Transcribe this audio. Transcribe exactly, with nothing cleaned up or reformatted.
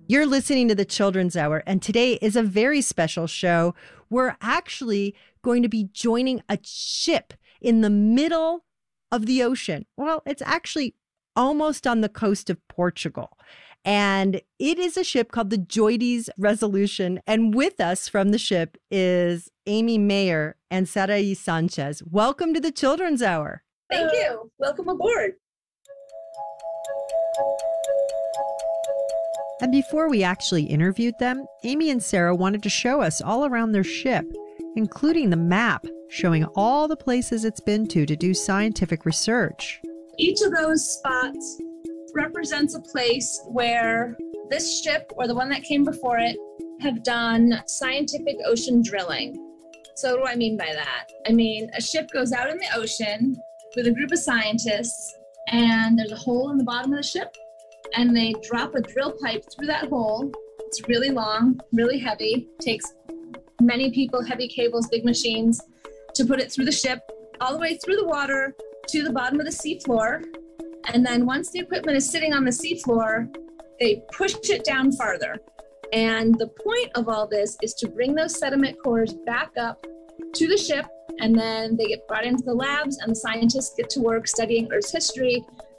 You're listening to the Children's Hour, and today is a very special show. We're actually going to be joining a ship in the middle of the ocean. Well, it's actually almost on the coast of Portugal. And it is a ship called the JOIDES Resolution. And with us from the ship is Amy Mayer and Sarai Sanchez. Welcome to the Children's Hour. Thank you. Welcome aboard. And before we actually interviewed them, Amy and Sarah wanted to show us all around their ship, including the map showing all the places it's been to to do scientific research. Each of those spots represents a place where this ship or the one that came before it have done scientific ocean drilling. So what do I mean by that? I mean, a ship goes out in the ocean with a group of scientists, and there's a hole in the bottom of the ship, and they drop a drill pipe through that hole. It's really long, really heavy, takes many people, heavy cables, big machines to put it through the ship, all the way through the water to the bottom of the seafloor. And then once the equipment is sitting on the seafloor, they push it down farther. And the point of all this is to bring those sediment cores back up to the ship, and then they get brought into the labs and the scientists get to work studying Earth's history,